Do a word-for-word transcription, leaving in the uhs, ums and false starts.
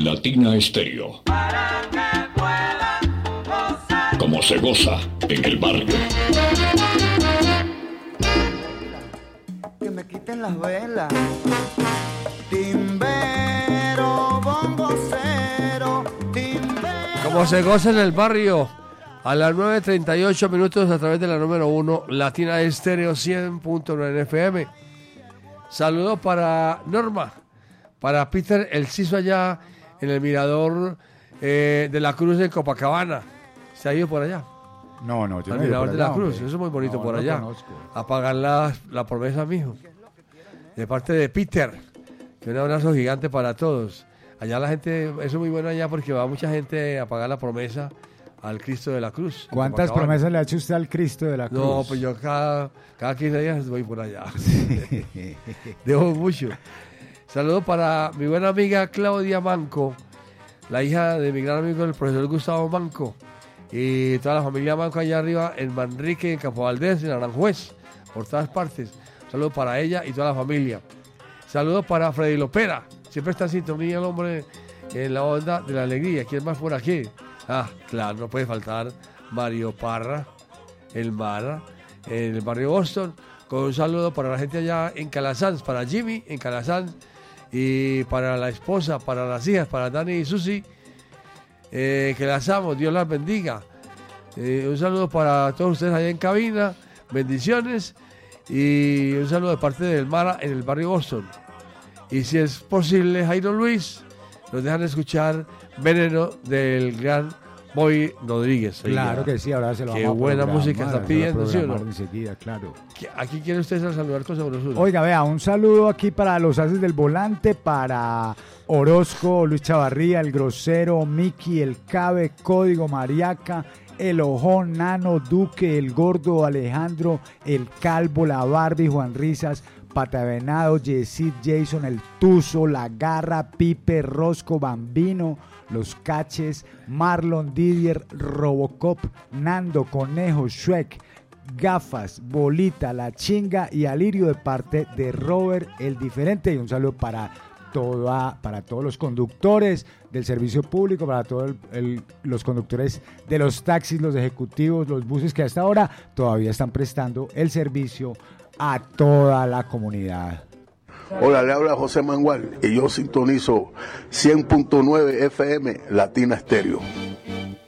Latina Estéreo. Como se goza en el barrio. Que me quiten las velas. Timbero, bongocero, timbero. Como se goza en el barrio. A las nueve treinta y ocho minutos a través de la número uno, Latina Estéreo cien punto nueve F M. Saludos para Norma, para Peter El Ciso allá en el mirador eh, de la Cruz de Copacabana. ¿Se ha ido por allá? No, no, yo Al no he ido mirador por de la allá, Cruz, hombre. eso es muy bonito No, por no allá. conozco. A pagar la, la promesa, mijo. De parte de Peter, que un abrazo gigante para todos. Allá la gente, eso es muy bueno allá porque va mucha gente a pagar la promesa al Cristo de la Cruz. ¿Cuántas Copacabana. promesas le ha hecho usted al Cristo de la Cruz? No, pues yo cada, cada quince días voy por allá. Dejo mucho. Saludos para mi buena amiga Claudia Manco, la hija de mi gran amigo el profesor Gustavo Manco, y toda la familia Manco allá arriba en Manrique, en Campo Valdés, en Aranjuez, por todas partes. Saludos para ella y toda la familia. Saludos para Freddy Lopera, siempre está en sintonía el hombre en la onda de la alegría. ¿Quién más por aquí? Ah, claro, no puede faltar Mario Parra, el Mara, en el barrio Boston, con un saludo para la gente allá en Calasanz, para Jimmy en Calasanz, y para la esposa, para las hijas, para Dani y Susi, eh, que las amo, Dios las bendiga. Eh, un saludo para todos ustedes allá en cabina, bendiciones, y un saludo de parte del Mara en el barrio Boston. Y si es posible, Jairo Luis, nos dejan escuchar Veneno del gran Boy Rodríguez. Claro Oiga, que sí, ahora se lo qué vamos a buena programar, música está se lo pidiendo, ¿sí o no? programar enseguida, claro. Aquí quiere usted saludar con sabrosura. Oiga, vea, un saludo aquí para los haces del volante, para Orozco, Luis Chavarría, el grosero, Miki, el Cabe, Código Mariaca, el Ojón, Nano, Duque, el Gordo, Alejandro, el Calvo, la Barbie, Juan Risas, Pata Venado, Yesid, Jason, el Tuzo, la Garra, Pipe, Rosco, Bambino, los Caches, Marlon, Didier, Robocop, Nando, Conejo, Shrek, Gafas, Bolita, La Chinga y Alirio de parte de Robert el Diferente. Y un saludo para toda, para todos los conductores del servicio público, para todos el, el, los conductores de los taxis, los ejecutivos, los buses que hasta ahora todavía están prestando el servicio a toda la comunidad. Hola, le habla José Mangual y yo sintonizo cien punto nueve F M Latina Estéreo.